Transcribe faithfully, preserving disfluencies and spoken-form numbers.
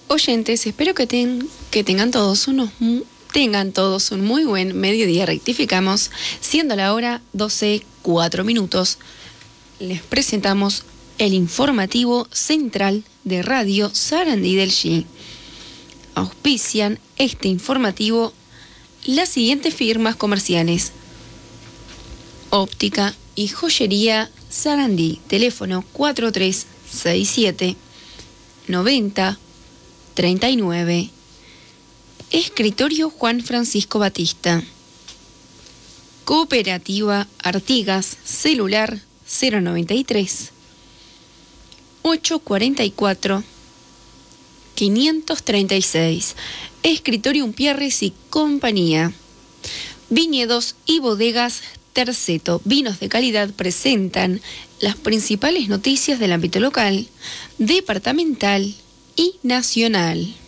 oyentes, espero que, ten, que tengan todos unos tengan todos un muy buen mediodía. Rectificamos, siendo la hora doce, cuatro minutos. Les presentamos el informativo central de Radio Sarandí del G. Auspician este informativo las siguientes firmas comerciales: Óptica y Joyería Sarandí, teléfono cuatro tres seis siete, noventa, treinta y nueve. Escritorio Juan Francisco Batista. Cooperativa Artigas, celular cero noventa y tres, ochocientos cuarenta y cuatro, quinientos treinta y seis. Escritorio Umpierres y Compañía. Viñedos y bodegas Terceto, vinos de calidad, presentan las principales noticias del ámbito local, departamental y nacional.